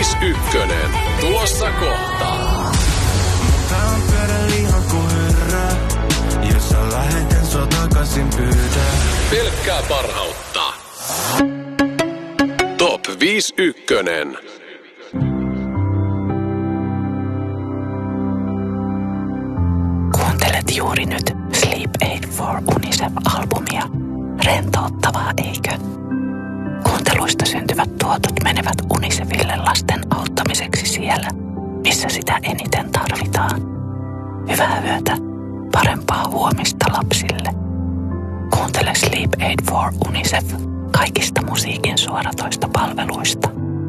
51. Tulossa kohta. Tää on pyörä lihan kuin hyrrä, jos sä läheten sua takaisin pyytää. Pelkkää parhautta. Top 51. Kuuntelet juuri nyt Sleep Aid for UNICEF-albumia. Rentouttavaa, eikö? Kuunteluista syntyvät tuotot menevät UNICEFille lasten auttamiseksi siellä, missä sitä eniten tarvitaan. Hyvää yötä, parempaa huomista lapsille. Kuuntele Sleep Aid for UNICEF kaikista musiikin suoratoista palveluista.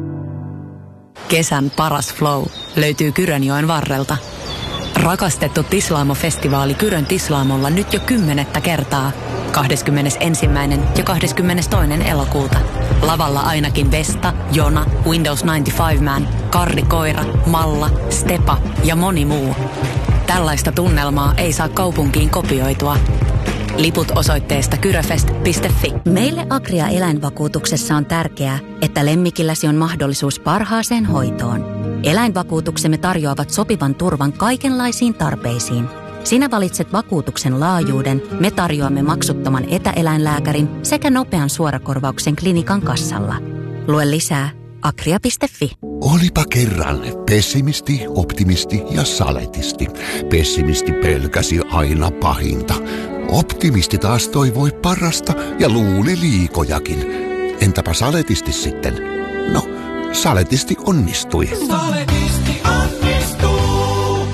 Kesän paras flow löytyy Kyrönjoen varrelta. Rakastettu Tislaamo-festivaali Kyrön Tislaamolla nyt jo 10. kertaa. 21. ja 22. elokuuta. Lavalla ainakin Vesta, Jona, Windows 95 Man, Karri Koira, Malla, Stepa ja moni muu. Tällaista tunnelmaa ei saa kaupunkiin kopioitua. Liput osoitteesta kyröfest.fi. Meille Agria eläinvakuutuksessa on tärkeää, että lemmikilläsi on mahdollisuus parhaaseen hoitoon. Eläinvakuutuksemme tarjoavat sopivan turvan kaikenlaisiin tarpeisiin. Sinä valitset vakuutuksen laajuuden, me tarjoamme maksuttoman etäeläinlääkärin sekä nopean suorakorvauksen klinikan kassalla. Lue lisää agria.fi. Olipa kerran pessimisti, optimisti ja saletisti. Pessimisti pelkäsi aina pahinta. Optimisti taas toivoi parasta ja luuli liikojakin. Entäpä saletisti sitten? No, saletisti onnistui. Saletisti onnistuu.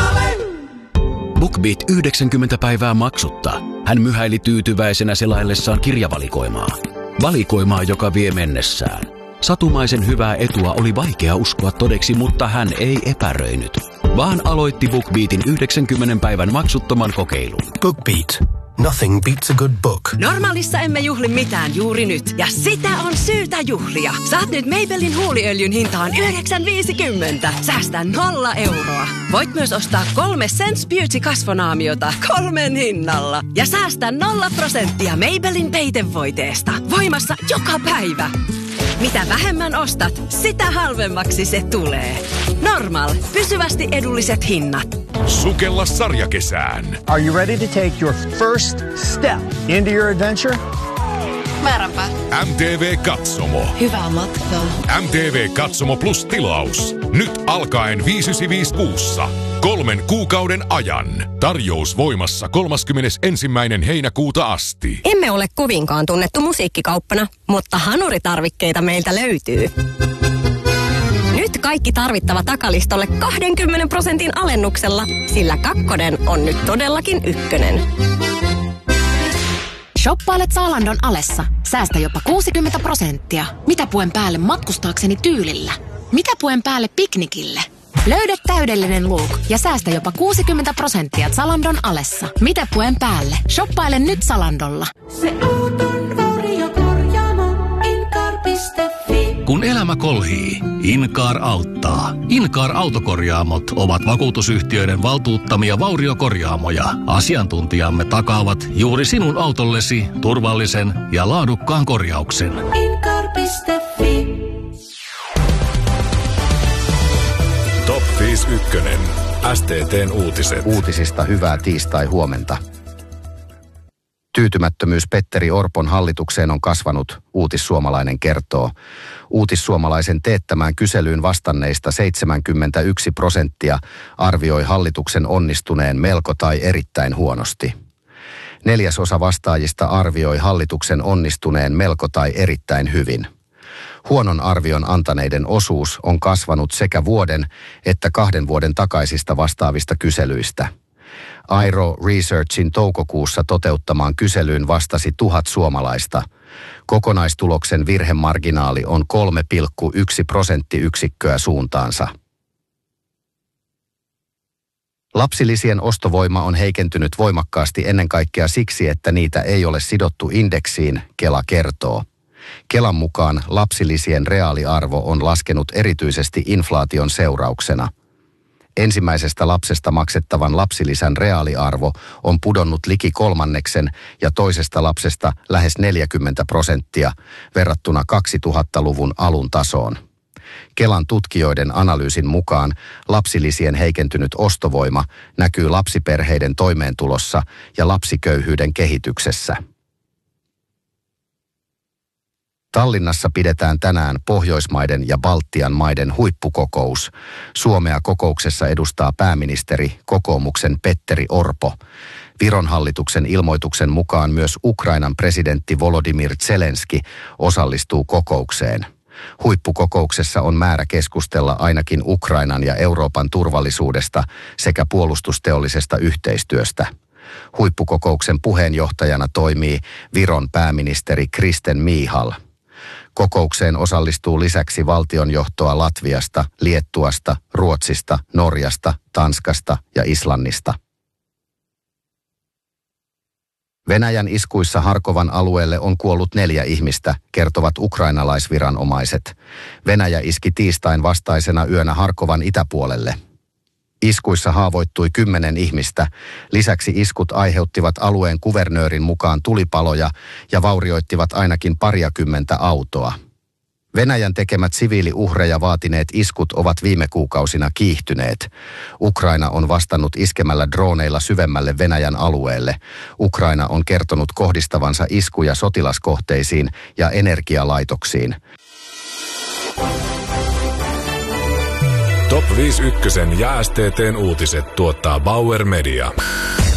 BookBeat 90 päivää maksutta. Hän myhäili tyytyväisenä selaillessaan kirjavalikoimaa. Valikoimaa, joka vie mennessään. Satumaisen hyvää etua oli vaikea uskoa todeksi, mutta hän ei epäröinyt, vaan aloitti BookBeatin 90 päivän maksuttoman kokeilun. BookBeat. Nothing beats a good book. Normaalissa emme juhli mitään juuri nyt, ja sitä on syytä juhlia. Saat nyt Maybelline huuliöljyn hintaan 9,50. Säästä 0 euroa. Voit myös ostaa 3 Sense Beauty kasvonaamiota 3 hinnalla. Ja säästä 0% Maybelline peitevoiteesta. Voimassa joka päivä. Mitä vähemmän ostat, sitä halvemmaksi se tulee. Normal. Pysyvästi edulliset hinnat. Sukella sarjakesään. Are you ready to take your first step into your adventure? Määränpä. MTV Katsomo. Hyvää matkaa. MTV Katsomo Plus tilaus. Nyt alkaen 595 kuussa. 3 kuukauden ajan. Tarjous voimassa 31. heinäkuuta asti. Emme ole kovinkaan tunnettu musiikkikauppana, mutta hanuritarvikkeita meiltä löytyy. Nyt kaikki tarvittava takalistolle 20% alennuksella, sillä 2 on nyt todellakin 1. Shoppailet Zalandon alessa. Säästä jopa 60%. Mitä puen päälle matkustaakseni tyylillä? Mitä puen päälle piknikille? Löydä täydellinen look ja säästä jopa 60% Zalandon alessa. Mitä puen päälle? Shoppaile nyt Zalandolla. Se auton varjokorjaamo Incar.fi. Kun elämä kolhii, Incar auttaa. Incar-autokorjaamot ovat vakuutusyhtiöiden valtuuttamia vauriokorjaamoja. Asiantuntijamme takaavat juuri sinun autollesi turvallisen ja laadukkaan korjauksen. Incar.fi. Top 51. STT:n uutiset. Uutisista hyvää tiistai-huomenta. Tyytymättömyys Petteri Orpon hallitukseen on kasvanut, Uutissuomalainen kertoo. Uutissuomalaisen teettämään kyselyyn vastanneista 71% arvioi hallituksen onnistuneen melko tai erittäin huonosti. 4% vastaajista arvioi hallituksen onnistuneen melko tai erittäin hyvin. Huonon arvion antaneiden osuus on kasvanut sekä vuoden että 2 vuoden takaisista vastaavista kyselyistä. Airo Researchin toukokuussa toteuttamaan kyselyyn vastasi 1000 suomalaista. Kokonaistuloksen virhemarginaali on 3,1 prosenttiyksikköä suuntaansa. Lapsilisien ostovoima on heikentynyt voimakkaasti ennen kaikkea siksi, että niitä ei ole sidottu indeksiin, Kela kertoo. Kelan mukaan lapsilisien reaaliarvo on laskenut erityisesti inflaation seurauksena. Ensimmäisestä lapsesta maksettavan lapsilisän reaaliarvo on pudonnut liki 1/3 ja toisesta lapsesta lähes 40% verrattuna 2000-luvun alun tasoon. Kelan tutkijoiden analyysin mukaan lapsilisien heikentynyt ostovoima näkyy lapsiperheiden toimeentulossa ja lapsiköyhyyden kehityksessä. Tallinnassa pidetään tänään Pohjoismaiden ja Baltian maiden huippukokous. Suomea kokouksessa edustaa pääministeri, kokoomuksen Petteri Orpo. Viron hallituksen ilmoituksen mukaan myös Ukrainan presidentti Volodymyr Zelenski osallistuu kokoukseen. Huippukokouksessa on määrä keskustella ainakin Ukrainan ja Euroopan turvallisuudesta sekä puolustusteollisesta yhteistyöstä. Huippukokouksen puheenjohtajana toimii Viron pääministeri Kristen Michal. Kokoukseen osallistuu lisäksi valtionjohtoa Latviasta, Liettuasta, Ruotsista, Norjasta, Tanskasta ja Islannista. Venäjän iskuissa Harkovan alueelle on kuollut 4 ihmistä, kertovat ukrainalaisviranomaiset. Venäjä iski tiistain vastaisena yönä Harkovan itäpuolelle. Iskuissa haavoittui 10 ihmistä. Lisäksi iskut aiheuttivat alueen kuvernöörin mukaan tulipaloja ja vaurioittivat ainakin 20 autoa. Venäjän tekemät siviiliuhreja vaatineet iskut ovat viime kuukausina kiihtyneet. Ukraina on vastannut iskemällä drooneilla syvemmälle Venäjän alueelle. Ukraina on kertonut kohdistavansa iskuja sotilaskohteisiin ja energialaitoksiin. Top 5 ykkösen ja STT:n uutiset tuottaa Bauer Media.